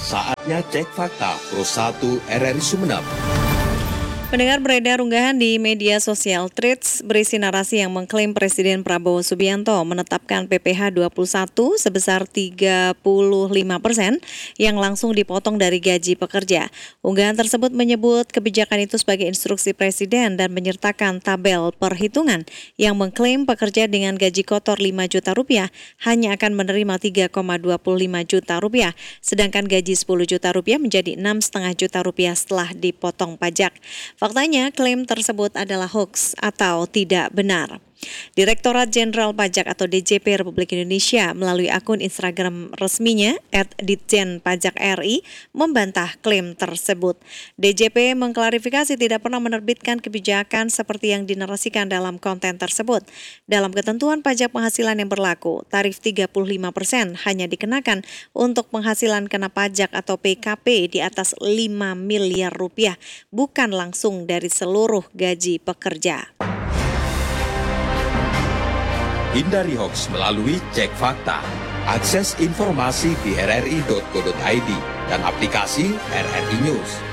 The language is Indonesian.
Saatnya cek fakta Pro 1 RRI Sumeneb. Pendengar, beredar unggahan di media sosial Threads berisi narasi yang mengklaim Presiden Prabowo Subianto menetapkan PPh 21 sebesar 35% yang langsung dipotong dari gaji pekerja. Unggahan tersebut menyebut kebijakan itu sebagai instruksi Presiden dan menyertakan tabel perhitungan yang mengklaim pekerja dengan gaji kotor 5 juta rupiah hanya akan menerima 3,25 juta rupiah, sedangkan gaji 10 juta rupiah menjadi 6,5 juta rupiah setelah dipotong pajak. Faktanya, klaim tersebut adalah hoaks atau tidak benar. Direktorat Jenderal Pajak atau DJP Republik Indonesia melalui akun Instagram resminya @ditjenpajakri membantah klaim tersebut. DJP mengklarifikasi tidak pernah menerbitkan kebijakan seperti yang dinarasikan dalam konten tersebut. Dalam ketentuan pajak penghasilan yang berlaku, tarif 35% hanya dikenakan untuk penghasilan kena pajak atau PKP di atas 5 miliar rupiah, bukan langsung dari seluruh gaji pekerja. Hindari hoaks melalui cek fakta. Akses informasi di rri.co.id dan aplikasi RRI News.